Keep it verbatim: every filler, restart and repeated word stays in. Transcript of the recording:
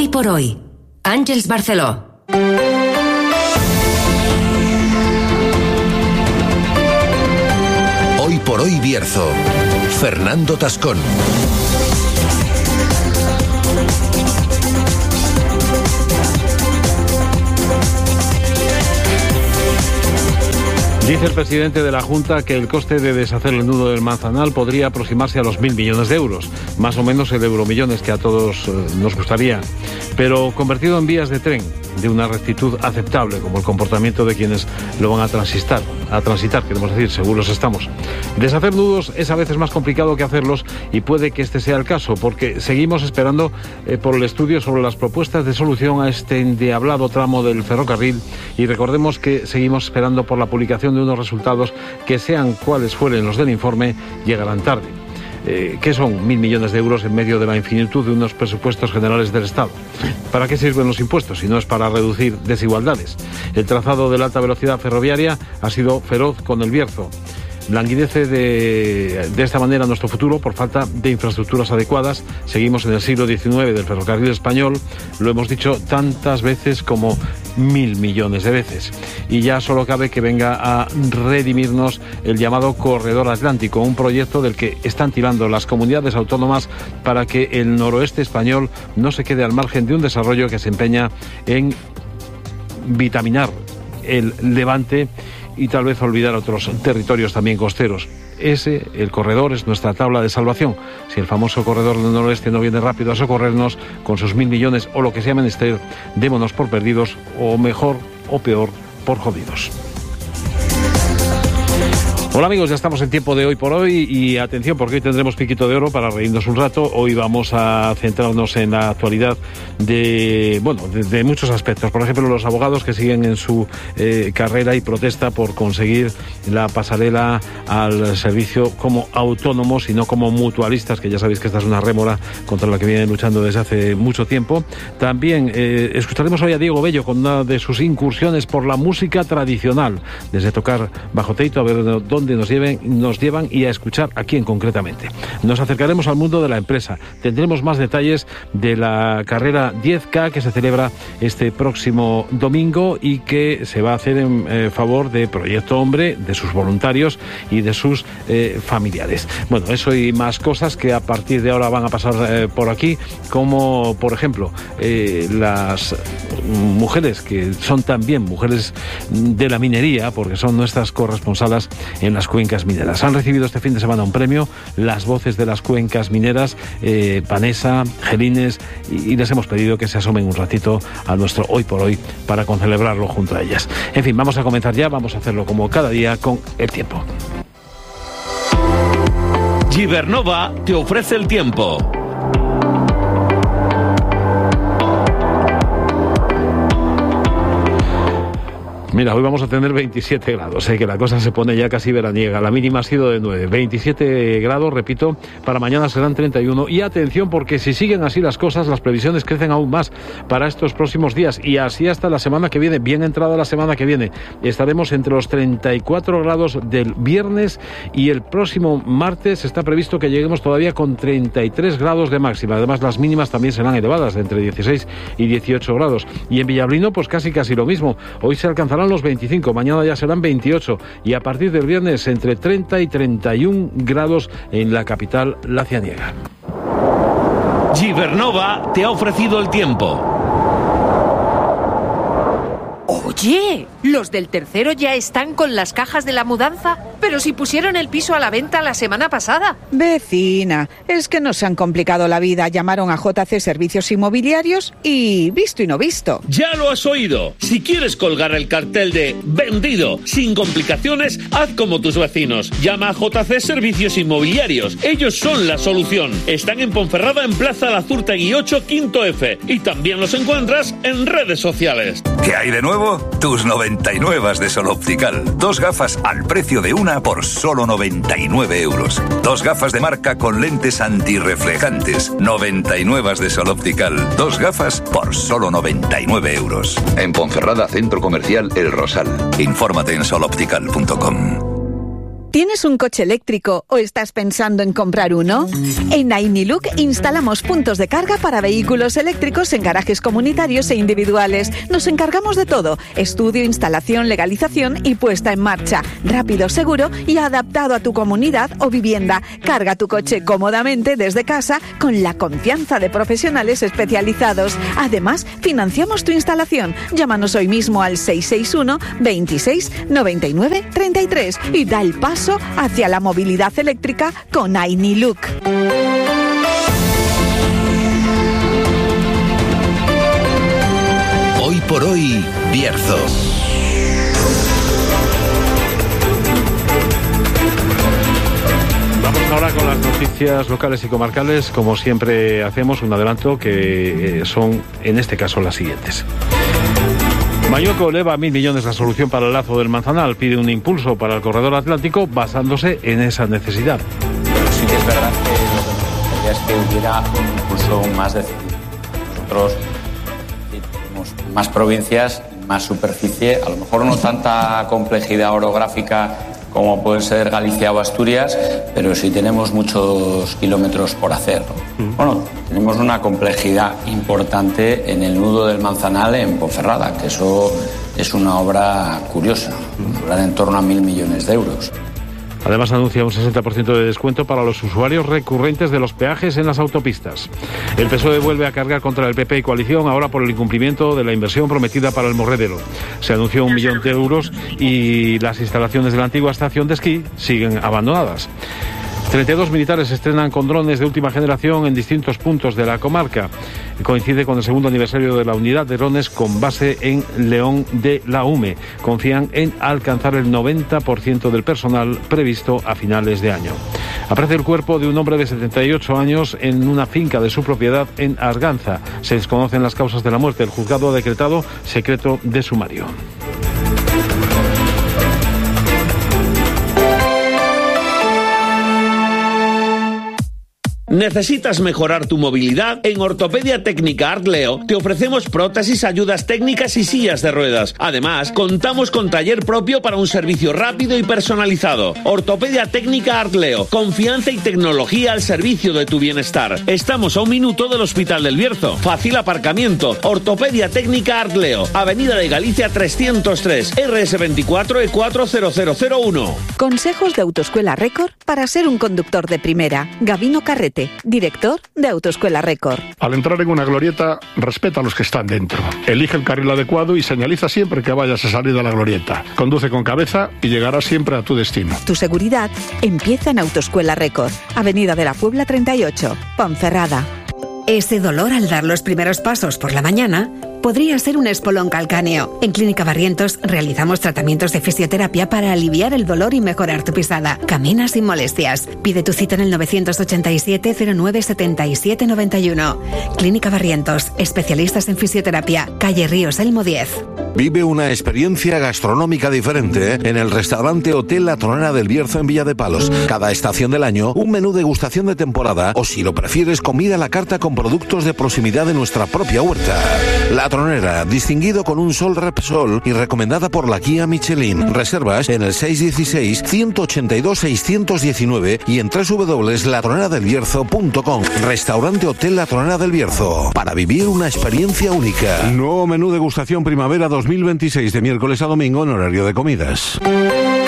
Hoy por hoy, Àngels Barceló. Hoy por hoy Bierzo, Fernando Tascón. Dice el presidente de la Junta que el coste de deshacer el nudo del Manzanal podría aproximarse a los mil millones de euros, más o menos el euromillones que a todos eh, nos gustaría, pero convertido en vías de tren de una rectitud aceptable, como el comportamiento de quienes lo van a transitar, a transitar, queremos decir, seguros estamos. Deshacer nudos es a veces más complicado que hacerlos y puede que este sea el caso, porque seguimos esperando eh, por el estudio sobre las propuestas de solución a este endiablado tramo del ferrocarril y recordemos que seguimos esperando por la publicación de unos resultados que, sean cuales fueren los del informe, llegarán tarde. Eh, ¿Qué son mil millones de euros en medio de la infinitud de unos presupuestos generales del Estado? ¿Para qué sirven los impuestos si no es para reducir desigualdades? El trazado de la alta velocidad ferroviaria ha sido feroz con el Bierzo. Languidece de, de esta manera nuestro futuro por falta de infraestructuras adecuadas. Seguimos en el siglo diecinueve del ferrocarril español, lo hemos dicho tantas veces como mil millones de veces. Y ya solo cabe que venga a redimirnos el llamado Corredor Atlántico, un proyecto del que están tirando las comunidades autónomas para que el noroeste español no se quede al margen de un desarrollo que se empeña en vitaminar el Levante y tal vez olvidar otros territorios también costeros. Ese, el corredor, es nuestra tabla de salvación. Si el famoso corredor del noroeste no viene rápido a socorrernos con sus mil millones o lo que sea menester, démonos por perdidos, o mejor o peor, por jodidos. Hola amigos, ya estamos en tiempo de Hoy por Hoy y atención porque hoy tendremos piquito de oro para reírnos un rato. Hoy vamos a centrarnos en la actualidad de, bueno, de, de muchos aspectos. Por ejemplo, los abogados que siguen en su eh, carrera y protesta por conseguir la pasarela al servicio como autónomos y no como mutualistas, que ya sabéis que esta es una rémora contra la que vienen luchando desde hace mucho tiempo. También eh, escucharemos hoy a Diego Bello con una de sus incursiones por la música tradicional, desde tocar bajo teito a ver dónde nos lleven, nos llevan y a escuchar a quién concretamente. Nos acercaremos al mundo de la empresa. Tendremos más detalles de la carrera diez K que se celebra este próximo domingo y que se va a hacer en eh, favor de Proyecto Hombre, de sus voluntarios y de sus eh, familiares. Bueno, eso y más cosas que a partir de ahora van a pasar eh, por aquí, como por ejemplo eh, las mujeres que son también mujeres de la minería, porque son nuestras corresponsalas en las cuencas mineras. Han recibido este fin de semana un premio, las voces de las cuencas mineras, eh, Panesa, Gelines, y, y les hemos pedido que se asomen un ratito a nuestro Hoy por Hoy para concelebrarlo junto a ellas. En fin, vamos a comenzar ya, vamos a hacerlo como cada día con el tiempo. Gibernova te ofrece el tiempo. Mira, hoy vamos a tener veintisiete grados, ¿eh? Que la cosa se pone ya casi veraniega. La mínima ha sido de nueve. veintisiete grados, repito, para mañana serán treinta y uno. Y atención, porque si siguen así las cosas, las previsiones crecen aún más para estos próximos días. Y así hasta la semana que viene, bien entrada la semana que viene. Estaremos entre los treinta y cuatro grados del viernes y el próximo martes está previsto que lleguemos todavía con treinta y tres grados de máxima. Además, las mínimas también serán elevadas, de entre dieciséis y dieciocho grados. Y en Villablino, pues casi casi lo mismo. Hoy se alcanzarán los veinticinco, mañana ya serán veintiocho y a partir del viernes entre treinta y treinta y un grados en la capital lacianiega. Gibernova te ha ofrecido el tiempo. Oye, ¿los del tercero ya están con las cajas de la mudanza? Pero si pusieron el piso a la venta la semana pasada. Vecina, es que nos han complicado la vida. Llamaron a J C Servicios Inmobiliarios y visto y no visto. Ya lo has oído. Si quieres colgar el cartel de vendido sin complicaciones, haz como tus vecinos. Llama a J C Servicios Inmobiliarios. Ellos son la solución. Están en Ponferrada, en Plaza Lazurtegui ocho, quinto F. Y también los encuentras en redes sociales. ¿Qué hay de nuevo? Tus noventa y nueve de Sol Optical. Dos gafas al precio de una por solo noventa y nueve euros. Dos gafas de marca con lentes antirreflejantes. noventa y nueve de Sol Optical. Dos gafas por solo noventa y nueve euros. En Ponferrada, Centro Comercial El Rosal. Infórmate en sol optical punto com. ¿Tienes un coche eléctrico o estás pensando en comprar uno? En Ainiluk instalamos puntos de carga para vehículos eléctricos en garajes comunitarios e individuales. Nos encargamos de todo: estudio, instalación, legalización y puesta en marcha. Rápido, seguro y adaptado a tu comunidad o vivienda. Carga tu coche cómodamente desde casa con la confianza de profesionales especializados. Además, financiamos tu instalación. Llámanos hoy mismo al seis seis uno, veintiséis, noventa y nueve, treinta y tres y da el paso hacia la movilidad eléctrica con Ainiluk. Hoy por hoy, Bierzo. Vamos ahora con las noticias locales y comarcales. Como siempre hacemos, un adelanto que eh, son, en este caso, las siguientes. Mañueco eleva a mil millones la solución para el lazo del Manzanal. Pide un impulso para el corredor atlántico basándose en esa necesidad. Pero sí que es verdad que lo que nos gustaría es que hubiera un impulso más decidido. Nosotros tenemos más provincias, más superficie, a lo mejor no tanta complejidad orográfica como pueden ser Galicia o Asturias, pero sí tenemos muchos kilómetros por hacer, ¿no? Mm. Bueno, tenemos una complejidad importante en el nudo del Manzanal en Ponferrada, que eso es una obra curiosa, mm. en torno a mil millones de euros. Además, anuncia un sesenta por ciento de descuento para los usuarios recurrentes de los peajes en las autopistas. El P S O E vuelve a cargar contra el P P y coalición, ahora por el incumplimiento de la inversión prometida para el Morredero. Se anunció un millón de euros y las instalaciones de la antigua estación de esquí siguen abandonadas. treinta y dos militares estrenan con drones de última generación en distintos puntos de la comarca. Coincide con el segundo aniversario de la unidad de drones con base en León de la Ume. Confían en alcanzar el noventa por ciento del personal previsto a finales de año. Aparece el cuerpo de un hombre de setenta y ocho años en una finca de su propiedad en Arganza. Se desconocen las causas de la muerte. El juzgado ha decretado secreto de sumario. ¿Necesitas mejorar tu movilidad? En Ortopedia Técnica Artleo te ofrecemos prótesis, ayudas técnicas y sillas de ruedas. Además, contamos con taller propio para un servicio rápido y personalizado. Ortopedia Técnica Artleo, confianza y tecnología al servicio de tu bienestar. Estamos a un minuto del Hospital del Bierzo. Fácil aparcamiento. Ortopedia Técnica Artleo, Avenida de Galicia trescientos tres, R S veinticuatro E cuatro cero cero cero uno. Consejos de Autoescuela Récord para ser un conductor de primera. Gabino Carrete, director de Autoescuela Récord. Al entrar en una glorieta, respeta a los que están dentro. Elige el carril adecuado y señaliza siempre que vayas a salir de la glorieta. Conduce con cabeza y llegarás siempre a tu destino. Tu seguridad empieza en Autoescuela Récord, Avenida de la Puebla treinta y ocho, Ponferrada. Ese dolor al dar los primeros pasos por la mañana podría ser un espolón calcáneo. En Clínica Barrientos realizamos tratamientos de fisioterapia para aliviar el dolor y mejorar tu pisada. Camina sin molestias. Pide tu cita en el novecientos ochenta y siete, cero nueve, setenta y siete, noventa y uno. Clínica Barrientos, especialistas en fisioterapia. Calle Ríos Elmo diez. Vive una experiencia gastronómica diferente en el restaurante Hotel La Tronera del Bierzo en Villa de Palos. Cada estación del año, un menú degustación de temporada o, si lo prefieres, comida a la carta con productos de proximidad de nuestra propia huerta. La Tronera, distinguido con un Sol Repsol y recomendada por la guía Michelin. Reservas en el seis uno seis, uno ocho dos, seis uno nueve y en doble u doble u doble u punto la tronera del bierzo punto com. Restaurante Hotel La Tronera del Bierzo, para vivir una experiencia única. Nuevo menú degustación primavera dos mil veintiséis de miércoles a domingo en horario de comidas.